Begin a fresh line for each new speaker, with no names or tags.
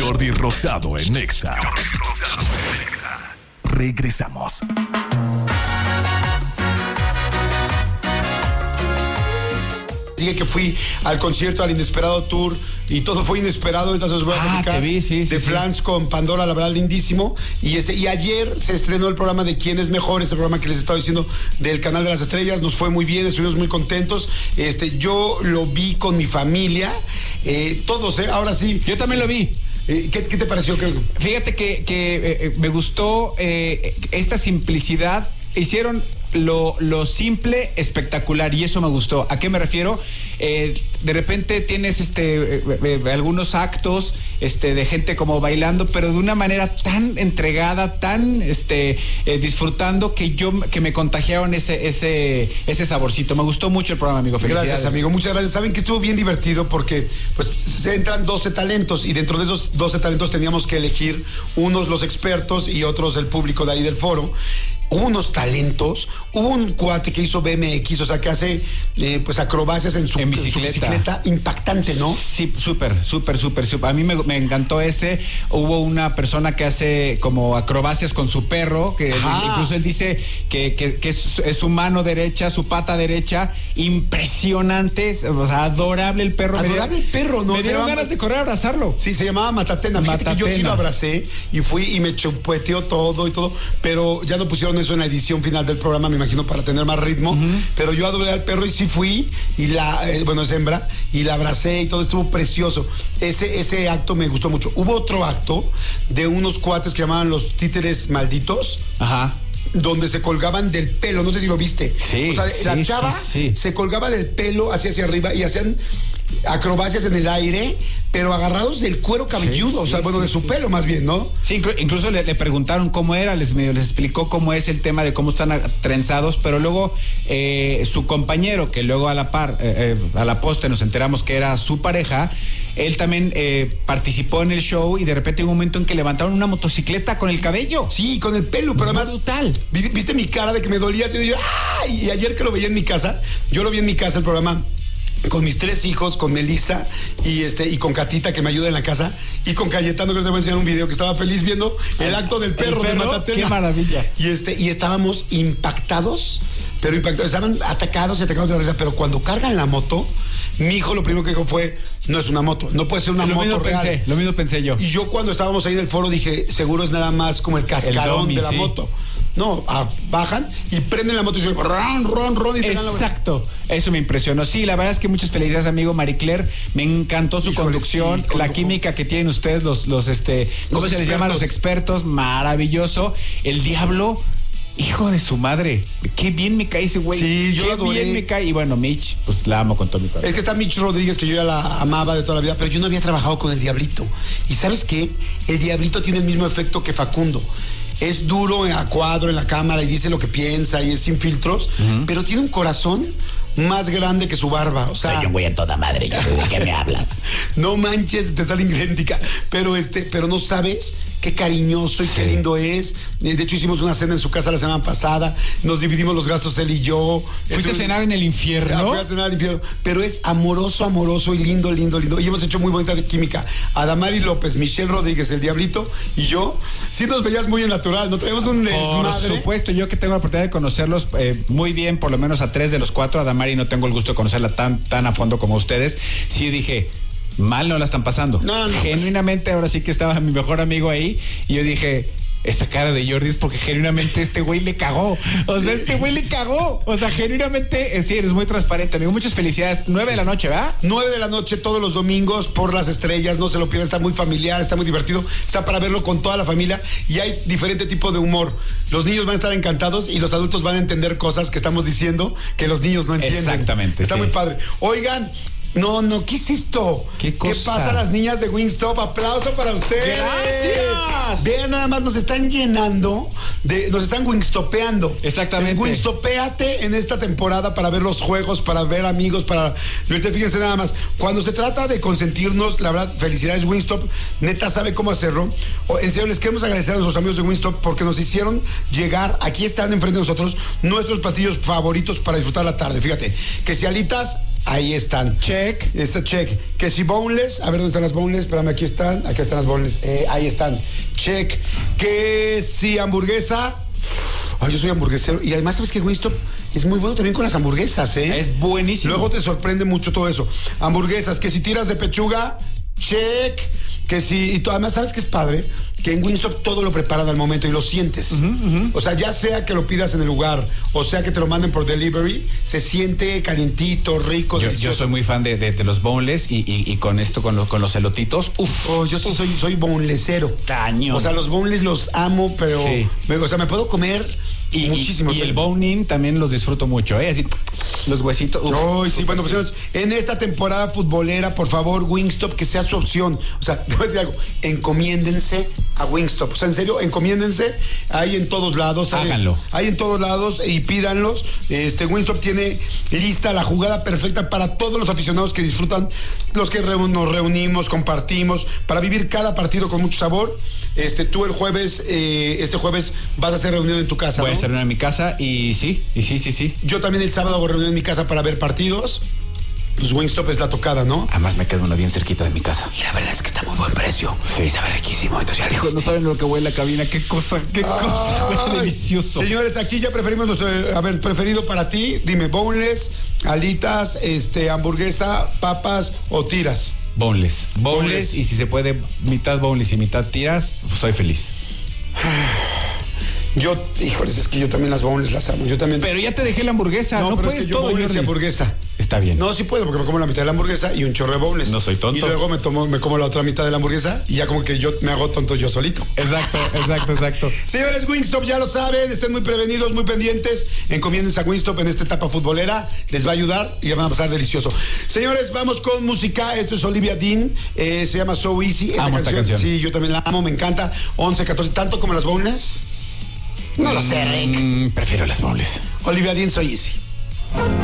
Jordi Rosado en Nexa. Regresamos.
Dije que fui al concierto, al Inesperado Tour, y todo fue inesperado. Ahorita se os voy a platicar.
Te vi, sí,
de Flans con Pandora, la verdad, lindísimo. Y ayer se estrenó el programa de ¿Quién es mejor? Ese programa que les estaba diciendo del Canal de las Estrellas. Nos fue muy bien, estuvimos muy contentos. Yo lo vi con mi familia, todos, ahora sí.
Yo también lo vi.
¿Qué te pareció?
Fíjate que me gustó esta simplicidad. Hicieron lo simple espectacular, y eso me gustó. ¿A qué me refiero? De repente tienes algunos actos de gente como bailando, pero de una manera tan entregada, tan disfrutando, que me contagiaron ese saborcito. Me gustó mucho el programa, amigo. Felicidades.
Gracias, amigo, muchas gracias. Saben que estuvo bien divertido porque pues se entran 12 talentos, y dentro de esos 12 talentos teníamos que elegir unos los expertos y otros el público de ahí del foro. Hubo unos talentos, hubo un cuate que hizo BMX, o sea, que hace pues acrobacias en bicicleta, impactante, ¿no? Sí, súper. A mí me encantó ese. Hubo una persona que hace como acrobacias con su perro, que incluso él dice que es su mano derecha, su pata derecha, impresionante, o sea, adorable el perro.
Adorable el perro, ¿no?
Me dieron ganas de correr a abrazarlo. Sí, se llamaba Matatena. Fíjate que yo sí lo abracé y fui y me chupeteó todo, pero ya no pusieron eso en la edición final del programa, me imagino, para tener más ritmo. Pero yo adoré al perro y sí fui, y es hembra, y la abracé y todo, estuvo precioso. Ese acto me gustó mucho. Hubo otro acto de unos cuates que llamaban los títeres malditos. Donde se colgaban del pelo, no sé si lo viste. Sí, o sea, la chava se colgaba del pelo hacia arriba y hacían acrobacias en el aire, pero agarrados del cuero cabelludo, de su pelo más bien, ¿no? Sí,
incluso le preguntaron cómo era, les explicó cómo es el tema de cómo están trenzados, pero luego su compañero, que luego a la poste nos enteramos que era su pareja, él también participó en el show, y de repente hubo un momento en que levantaron una motocicleta con el cabello.
Sí, con el pelo, pero además
brutal.
¿Viste mi cara de que me dolía? Yo digo, ¡ay! Y ayer que lo veía en mi casa, yo lo vi en mi casa el programa con mis 3 hijos, con Melissa y con Catita, que me ayuda en la casa, y con Cayetano, que les voy a enseñar un video, que estaba feliz viendo el acto del perro de Matatena.
¡Qué maravilla!
Y estábamos impactados, estaban atacados de la risa, pero cuando cargan la moto, mi hijo lo primero que dijo fue, no es una moto, no puede ser una moto real.
Lo mismo pensé yo.
Y yo cuando estábamos ahí en el foro dije, seguro es nada más como el cascarón de la moto. No, bajan y prenden la moto y dicen ron, y te dan la...
Exacto, eso me impresionó. Sí, la verdad es que muchas felicidades, amigo. Marie Claire, me encantó su conducción, la química que tienen ustedes, los ¿cómo se les llama? Los expertos, maravilloso. El Diablo, hijo de su madre, qué bien me cae ese güey.
Sí, yo lo adoré.
Qué bien me cae. Y bueno, Mitch, pues la amo con todo mi corazón.
Es que está Mitch Rodríguez, que yo ya la amaba de toda la vida, pero yo no había trabajado con el Diablito. ¿Y sabes qué? El Diablito tiene el mismo efecto que Facundo. Es duro a cuadro en la cámara y dice lo que piensa y es sin filtros, pero tiene un corazón más grande que su barba. O sea,
soy un güey en toda madre, ¿de qué me hablas?
No manches, te sale idéntica. Pero no sabes qué cariñoso y qué lindo es. De hecho, hicimos una cena en su casa la semana pasada. Nos dividimos los gastos él y yo.
¿Fuiste a cenar en el infierno?
Fui a cenar al infierno. Pero es amoroso y lindo. Y hemos hecho muy bonita química. Adamari López, Michelle Rodríguez, el Diablito y yo. Sí nos veías muy natural. No traemos un desmadre.
Por supuesto, yo que tengo la oportunidad de conocerlos muy bien, por lo menos a 3 de los 4. Adamari no tengo el gusto de conocerla tan a fondo como ustedes. Sí dije, mal no la están pasando. No, genuinamente, ahora sí que estaba mi mejor amigo ahí, y yo dije, esa cara de Jordi es porque genuinamente este güey le cagó. O sea, este güey le cagó. O sea, genuinamente, sí, eres muy transparente, amigo. Muchas felicidades. 9 de la noche, ¿verdad?
9 de la noche todos los domingos por las estrellas. No se lo pierdan, está muy familiar, está muy divertido. Está para verlo con toda la familia y hay diferente tipo de humor. Los niños van a estar encantados y los adultos van a entender cosas que estamos diciendo que los niños no entienden.
Exactamente.
Está muy padre. Oigan, no, ¿qué es esto?
¿Qué
pasa, las niñas de Wingstop? Aplauso para ustedes.
¡Gracias!
Vean, nada más nos están llenando, nos están wingstopeando.
Exactamente.
Wingstopéate en esta temporada para ver los juegos, para ver amigos, para... Fíjense nada más, cuando se trata de consentirnos, la verdad, felicidades Wingstop, neta sabe cómo hacerlo. En serio, les queremos agradecer a nuestros amigos de Wingstop porque nos hicieron llegar, aquí están enfrente de nosotros, nuestros platillos favoritos para disfrutar la tarde. Fíjate, que si alitas ahí están.
Check.
Está check. Que si boneless, a ver dónde están las boneless, espérame, aquí están las boneless. Ahí están. Check. Que si hamburguesa. Ay, yo soy hamburguesero. Y además, ¿sabes qué, Wingstop? Es muy bueno también con las hamburguesas, ¿eh?
Es buenísimo.
Luego te sorprende mucho todo eso. Hamburguesas, que si tiras de pechuga, check. Que si, y además, ¿sabes qué es padre? Que en Wingstop todo lo preparan al momento y lo sientes. O sea, ya sea que lo pidas en el lugar, o sea que te lo manden por delivery, se siente calientito, rico, delicioso.
Yo soy muy fan de los boneless y con esto, con los elotitos.
Yo sí soy bonelessero.
Cañón.
O sea, los boneless los amo, pero
sí.
O sea, me puedo comer muchísimo.
Y el bone-in también los disfruto mucho, ¿eh? Así, los huesitos.
Sí, bueno, pues señores, en esta temporada futbolera, por favor, Wingstop, que sea su opción. O sea, te voy a decir algo, encomiéndense a Wingstop. O sea, en serio, encomiéndense. Hay en todos lados.
Háganlo.
Hay en todos lados y pídanlos. Wingstop tiene lista la jugada perfecta para todos los aficionados que disfrutan, los que nos reunimos, compartimos, para vivir cada partido con mucho sabor. Tú el jueves, este jueves vas a hacer reunión en tu casa,
Voy
¿no?
a hacer una en mi casa y sí.
Yo también el sábado hago reunión en mi casa para ver partidos. Pues Wingstop es la tocada, ¿no?
Además me queda uno bien cerquita de mi casa.
Y la verdad es que está muy buen precio.
Sí.
Y sabe riquísimo. Entonces ya
Hijo, no saben lo que huele la cabina. Qué cosa, huele delicioso.
Señores, aquí ya preferimos nuestro, preferido para ti. Dime, boneless, alitas, hamburguesa, papas o tiras.
Boneless. Y si se puede, mitad boneless y mitad tiras, pues soy feliz.
Híjoles, es que yo también las boneless las amo. Yo también.
Pero ya te dejé la hamburguesa. No
pero
puedes
es que yo
todo,
boneless y
Jordi.
hamburguesa.
Está bien.
No, sí puedo, porque me como la mitad de la hamburguesa y un chorro de boneless.
No soy tonto.
Y luego me como la otra mitad de la hamburguesa y ya como que yo me hago tonto yo solito.
Exacto.
Señores, Wingstop ya lo saben, estén muy prevenidos, muy pendientes. Encomiéndense a Wingstop en esta etapa futbolera, les va a ayudar y van a pasar delicioso. Señores, vamos con música. Esto es Olivia Dean, se llama So Easy.
Amo esta canción.
Sí, yo también la amo, me encanta. 11, 14, tanto como las boneless. No lo sé, Rick.
Prefiero las boneless.
Olivia Dean, So Easy.